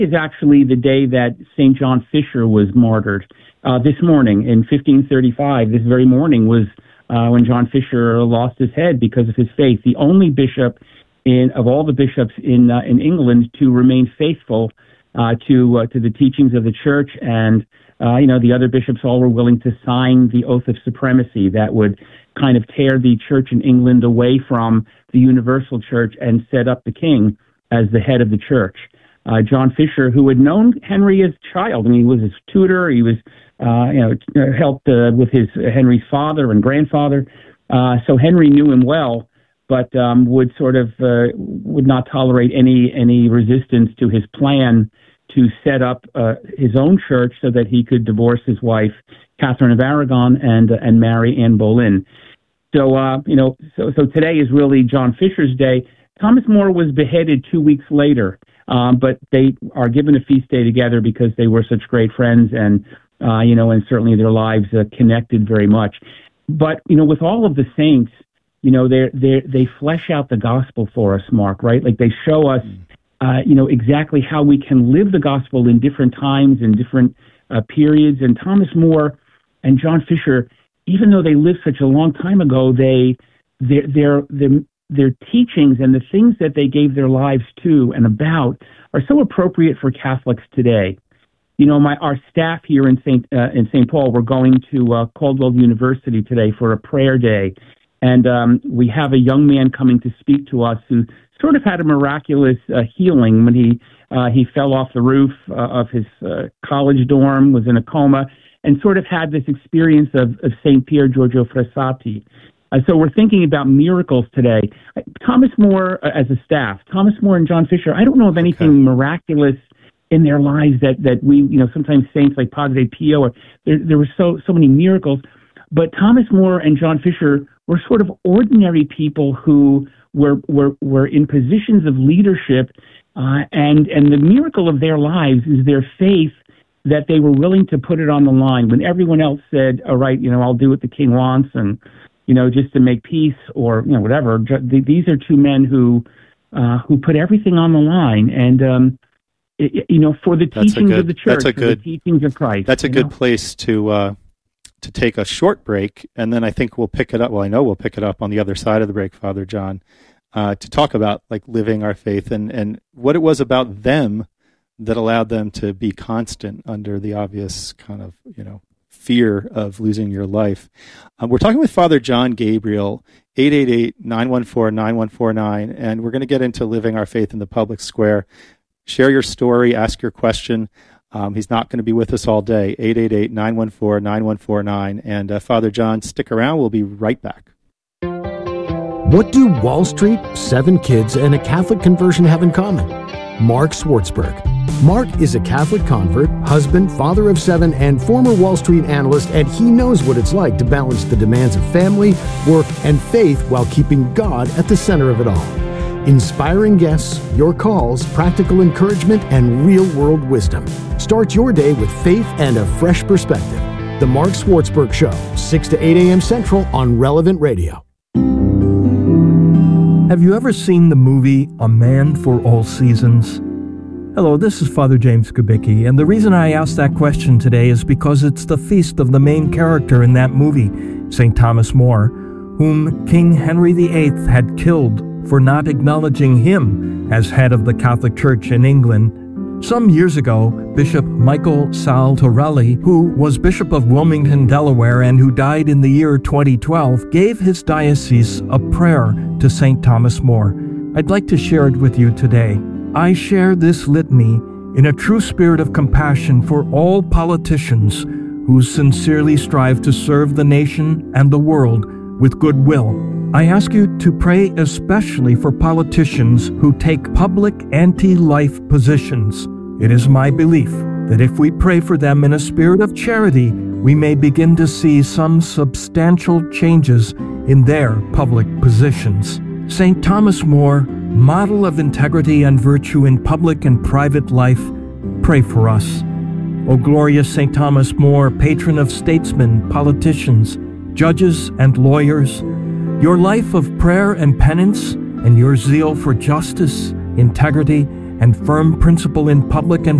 is actually the day that St. John Fisher was martyred. This morning in 1535, this very morning was when John Fisher lost his head because of his faith. The only bishop of all the bishops in England to remain faithful to the teachings of the church, and the other bishops all were willing to sign the oath of supremacy that would kind of tear the church in England away from the universal church and set up the king as the head of the church. John Fisher, who had known Henry as a child, he was his tutor. He was, helped with Henry's father and grandfather. So Henry knew him well, but would not tolerate any resistance to his plan to set up his own church so that he could divorce his wife, Catherine of Aragon, and marry Anne Boleyn. So today is really John Fisher's day. Thomas More was beheaded 2 weeks later, but they are given a feast day together because they were such great friends, and certainly their lives connected very much. But with all of the saints, they flesh out the gospel for us, Mark. Right? Like they show us, exactly how we can live the gospel in different times and different periods. And Thomas More and John Fisher, even though they lived such a long time ago, their teachings and the things that they gave their lives to and about are so appropriate for Catholics today. Our staff here in St. Paul, we're going to Caldwell University today for a prayer day, and we have a young man coming to speak to us who sort of had a miraculous healing when he fell off the roof of his college dorm, was in a coma, and sort of had this experience of St. Pier Giorgio Frassati. So we're thinking about miracles today. Thomas More, as a staff, Thomas More and John Fisher, I don't know of anything miraculous in their lives that we, sometimes saints like Padre Pio, there were so many miracles. But Thomas More and John Fisher were sort of ordinary people who were in positions of leadership, and the miracle of their lives is their faith that they were willing to put it on the line when everyone else said, all right, I'll do what the king wants, and just to make peace or whatever. These are two men who put everything on the line, and for the teachings of the church, for the teachings of Christ. That's a good place to take a short break, and then I think we'll pick it up. Well, I know we'll pick it up on the other side of the break, Father John, to talk about like living our faith and what it was about them that allowed them to be constant under the obvious kind of fear of losing your life. We're talking with Father John Gabriel, 888-914-9149, and we're going to get into living our faith in the public square. Share your story, ask your question. He's not going to be with us all day. 888-914-9149. And Father John, stick around. We'll be right back. What do Wall Street, 7 kids, and a Catholic conversion have in common? Mark Swartzberg. Mark is a Catholic convert, husband, father of 7, and former Wall Street analyst, and he knows what it's like to balance the demands of family, work, and faith while keeping God at the center of it all. Inspiring guests, your calls, practical encouragement, and real-world wisdom. Start your day with faith and a fresh perspective. The Mark Swartzberg Show, 6 to 8 a.m. Central on Relevant Radio. Have you ever seen the movie A Man for All Seasons? Hello, this is Father James Kubicki, and the reason I asked that question today is because it's the feast of the main character in that movie, St. Thomas More, whom King Henry VIII had killed for not acknowledging him as head of the Catholic Church in England. Some years ago, Bishop Michael Saltorelli, who was Bishop of Wilmington, Delaware, and who died in the year 2012, gave his diocese a prayer to St. Thomas More. I'd like to share it with you today. I share this litany in a true spirit of compassion for all politicians who sincerely strive to serve the nation and the world with goodwill. I ask you to pray especially for politicians who take public anti-life positions. It is my belief that if we pray for them in a spirit of charity, we may begin to see some substantial changes in their public positions. St. Thomas More, model of integrity and virtue in public and private life, pray for us. O glorious St. Thomas More, patron of statesmen, politicians, judges, and lawyers, your life of prayer and penance and your zeal for justice, integrity, and firm principle in public and